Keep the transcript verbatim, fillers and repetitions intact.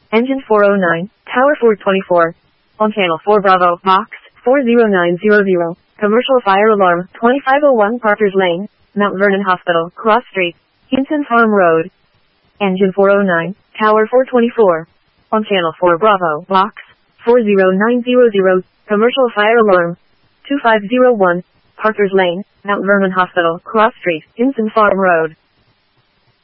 Engine four oh nine, Tower four twenty-four. On Channel four Bravo, Box four zero nine zero zero. Commercial fire alarm, twenty-five oh one Parkers Lane, Mount Vernon Hospital, Cross Street, Hinton Farm Road. Engine four oh nine, Tower four twenty-four. On Channel four Bravo, Box four zero nine zero zero. Commercial fire alarm, two five zero one, Parkers Lane, Mount Vernon Hospital, Cross Street, Hinton Farm Road.